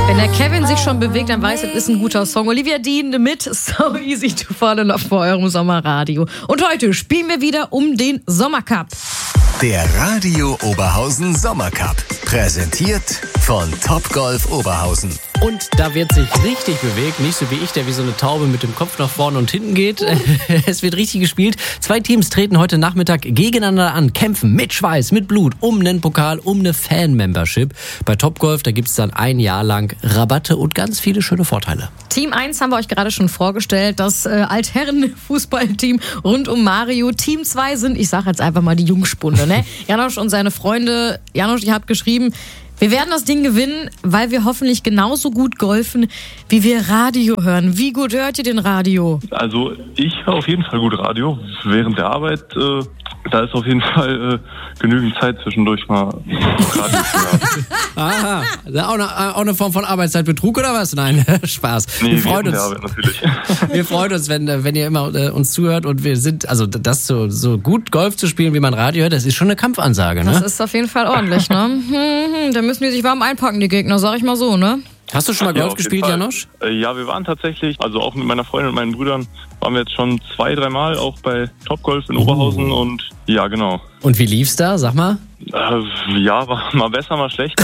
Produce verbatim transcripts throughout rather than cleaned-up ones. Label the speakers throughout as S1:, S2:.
S1: Wenn der Kevin sich schon bewegt, dann weiß, es ist ein guter Song. Olivia Dean mit So Easy to Fall in Love vor eurem Sommerradio. Und heute spielen wir wieder um den Sommercup.
S2: Der Radio Oberhausen Sommercup. Präsentiert von Topgolf Oberhausen.
S3: Und da wird sich richtig bewegt, nicht so wie ich, der wie so eine Taube mit dem Kopf nach vorne und hinten geht. Es wird richtig gespielt. Zwei Teams treten heute Nachmittag gegeneinander an, kämpfen mit Schweiß, mit Blut, um einen Pokal, um eine Fan-Membership. Bei Topgolf, da gibt es dann ein Jahr lang Rabatte und ganz viele schöne Vorteile.
S1: Team eins haben wir euch gerade schon vorgestellt, das äh, Altherren-Fußballteam rund um Mario. Team zwei sind, ich sage jetzt einfach mal die Jungspunde, ne? Janosch und seine Freunde. Janosch, ihr habt geschrieben, wir werden das Ding gewinnen, weil wir hoffentlich genauso gut golfen, wie wir Radio hören. Wie gut hört ihr den Radio?
S4: Also ich höre auf jeden Fall gut Radio. Während der Arbeit, äh, da ist auf jeden Fall äh, genügend Zeit zwischendurch mal Radio zu hören.
S3: Aha, auch eine, auch eine Form von Arbeitszeitbetrug oder was? Nein, Spaß.
S4: Nee,
S3: wir freuen uns.
S4: Der Arbeit natürlich.
S3: Wir freuen uns, wenn, wenn ihr immer äh, uns zuhört und wir sind, also das so, so gut Golf zu spielen, wie man Radio hört, das ist schon eine Kampfansage, ne?
S1: Das ist auf jeden Fall ordentlich, ne? Hm, hm, da müssen die sich warm einpacken, die Gegner, sag ich mal so, ne?
S3: Hast du schon mal Golf
S4: ja,
S3: gespielt, Janosch?
S4: Äh, ja, wir waren tatsächlich, also auch mit meiner Freundin und meinen Brüdern, waren wir jetzt schon zwei, dreimal auch bei Topgolf in Oberhausen
S3: oh.
S4: und ja, genau.
S3: Und wie lief's da? Sag mal.
S4: Äh, ja, war mal besser, mal schlechter,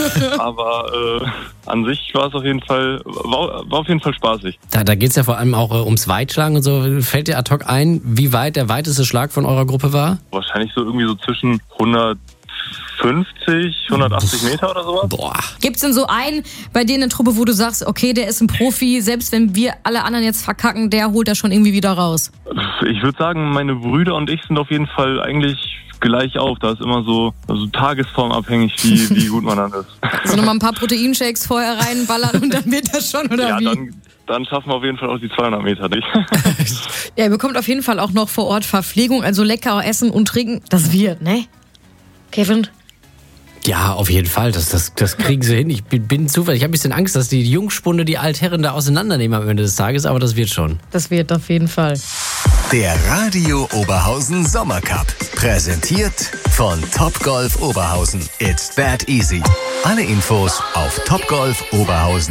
S4: aber äh, an sich war es auf jeden Fall, war, war auf jeden Fall spaßig.
S3: Da, da geht's ja vor allem auch äh, ums Weitschlagen und so. Fällt dir ad hoc ein, wie weit der weiteste Schlag von eurer Gruppe war?
S4: Wahrscheinlich so irgendwie so zwischen hundertfünfzig, hundertachtzig Meter oder sowas.
S3: Boah.
S1: Gibt's denn so einen bei dir in der Truppe, wo du sagst, okay, der ist ein Profi, selbst wenn wir alle anderen jetzt verkacken, der holt das schon irgendwie wieder raus?
S4: Ich würde sagen, meine Brüder und ich sind auf jeden Fall eigentlich gleich auf. Da ist immer so also tagesformabhängig, wie, wie gut man dann ist.
S1: Also nochmal ein paar Proteinshakes vorher reinballern und dann wird das schon, oder
S4: ja,
S1: wie?
S4: Dann, dann schaffen wir auf jeden Fall auch die zweihundert Meter nicht.
S1: Ja, ihr bekommt auf jeden Fall auch noch vor Ort Verpflegung, also lecker essen und trinken. Das wird, ne? Kevin?
S3: Ja, auf jeden Fall. Das, das, das kriegen sie hin. Ich bin, bin zuversichtlich. Ich habe ein bisschen Angst, dass die Jungspunde die Altherren da auseinandernehmen am Ende des Tages, aber das wird schon.
S1: Das wird auf jeden Fall.
S2: Der Radio Oberhausen Sommercup. Präsentiert von Topgolf Oberhausen. It's that easy. Alle Infos auf topgolf oberhausen